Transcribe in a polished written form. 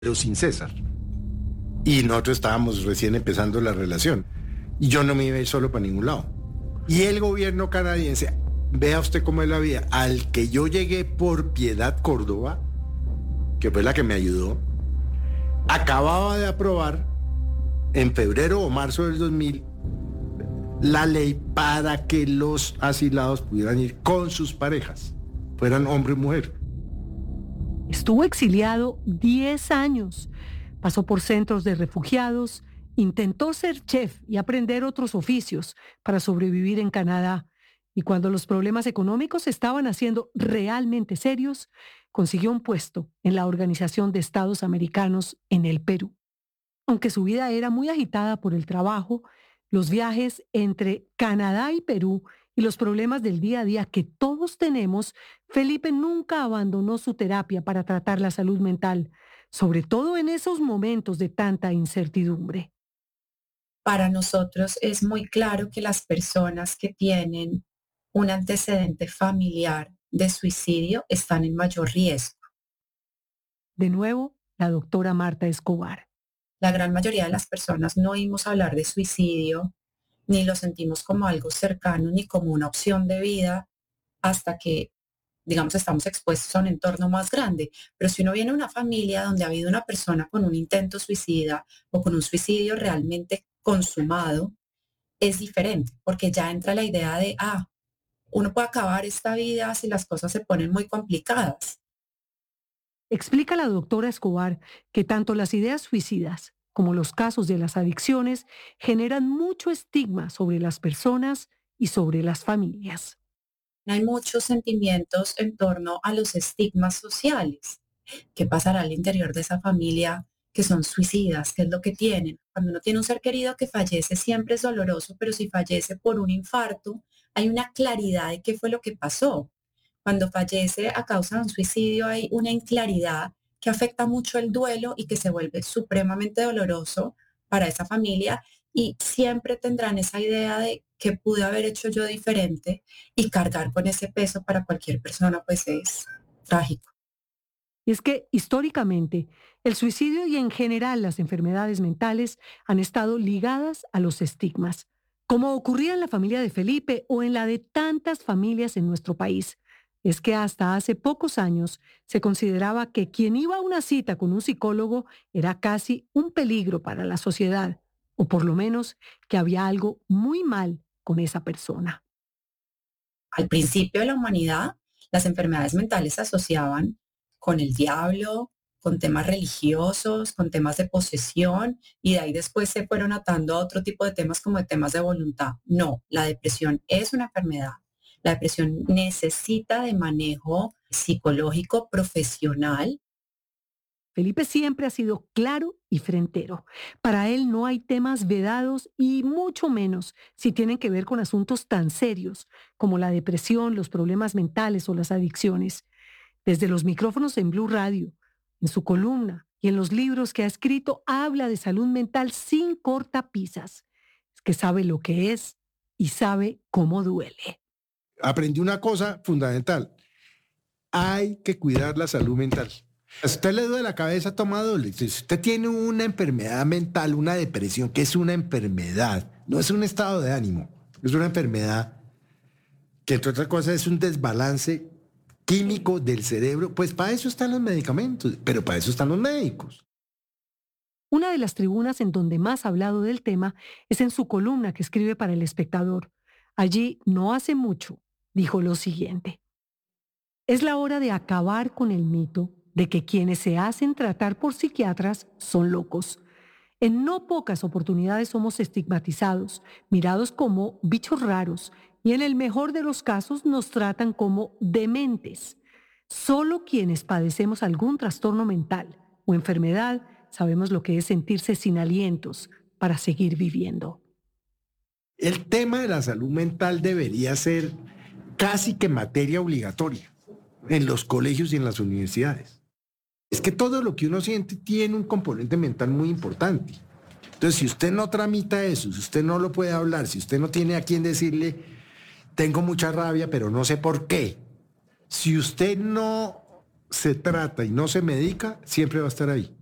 pero sin César. Y nosotros estábamos recién empezando la relación. Y yo no me iba a ir solo para ningún lado. Y el gobierno canadiense, vea usted cómo es la vida, al que yo llegué por Piedad Córdoba, que fue la que me ayudó, acababa de aprobar en febrero o marzo del 2000 la ley para que los asilados pudieran ir con sus parejas, fueran hombre y mujer. Estuvo exiliado 10 años, pasó por centros de refugiados, intentó ser chef y aprender otros oficios para sobrevivir en Canadá. Y cuando los problemas económicos estaban haciendo realmente serios, consiguió un puesto en la Organización de Estados Americanos en el Perú. Aunque su vida era muy agitada por el trabajo, los viajes entre Canadá y Perú y los problemas del día a día que todos tenemos, Felipe nunca abandonó su terapia para tratar la salud mental, sobre todo en esos momentos de tanta incertidumbre. Para nosotros es muy claro que las personas que tienen un antecedente familiar de suicidio están en mayor riesgo. De nuevo, la doctora Marta Escobar. La gran mayoría de las personas no oímos hablar de suicidio, ni lo sentimos como algo cercano, ni como una opción de vida, hasta que, digamos, estamos expuestos a un entorno más grande. Pero si uno viene a una familia donde ha habido una persona con un intento suicida o con un suicidio realmente consumado, es diferente, porque ya entra la idea de, uno puede acabar esta vida si las cosas se ponen muy complicadas. Explica la doctora Escobar que tanto las ideas suicidas como los casos de las adicciones generan mucho estigma sobre las personas y sobre las familias. Hay muchos sentimientos en torno a los estigmas sociales. ¿Qué pasará al interior de esa familia que son suicidas? ¿Qué es lo que tienen? Cuando uno tiene un ser querido que fallece siempre es doloroso, pero si fallece por un infarto, hay una claridad de qué fue lo que pasó. Cuando fallece a causa de un suicidio hay una inclaridad que afecta mucho el duelo y que se vuelve supremamente doloroso para esa familia y siempre tendrán esa idea de qué pude haber hecho yo diferente y cargar con ese peso para cualquier persona pues es trágico. Y es que históricamente el suicidio y en general las enfermedades mentales han estado ligadas a los estigmas, como ocurría en la familia de Felipe o en la de tantas familias en nuestro país. Es que hasta hace pocos años se consideraba que quien iba a una cita con un psicólogo era casi un peligro para la sociedad, o por lo menos que había algo muy mal con esa persona. Al principio de la humanidad, las enfermedades mentales se asociaban con el diablo, con temas religiosos, con temas de posesión, y de ahí después se fueron atando a otro tipo de temas como de temas de voluntad. No, la depresión es una enfermedad. La depresión necesita de manejo psicológico profesional. Felipe siempre ha sido claro y frentero. Para él no hay temas vedados y mucho menos si tienen que ver con asuntos tan serios como la depresión, los problemas mentales o las adicciones. Desde los micrófonos en Blue Radio, en su columna y en los libros que ha escrito, habla de salud mental sin cortapisas. Es que sabe lo que es y sabe cómo duele. Aprendí una cosa fundamental. Hay que cuidar la salud mental. Si a usted le duele la cabeza, toma doble. Si usted tiene una enfermedad mental, una depresión, que es una enfermedad, no es un estado de ánimo, es una enfermedad que entre otras cosas es un desbalance químico del cerebro, pues para eso están los medicamentos, pero para eso están los médicos. Una de las tribunas en donde más ha hablado del tema es en su columna que escribe para El Espectador. Allí, no hace mucho, dijo lo siguiente: es la hora de acabar con el mito de que quienes se hacen tratar por psiquiatras son locos. En no pocas oportunidades somos estigmatizados, mirados como bichos raros y en el mejor de los casos nos tratan como dementes. Solo quienes padecemos algún trastorno mental o enfermedad sabemos lo que es sentirse sin alientos para seguir viviendo. El tema de la salud mental debería ser casi que materia obligatoria en los colegios y en las universidades. Es que todo lo que uno siente tiene un componente mental muy importante. Entonces, si usted no tramita eso, si usted no lo puede hablar, si usted no tiene a quien decirle, tengo mucha rabia, pero no sé por qué, si usted no se trata y no se medica, siempre va a estar ahí.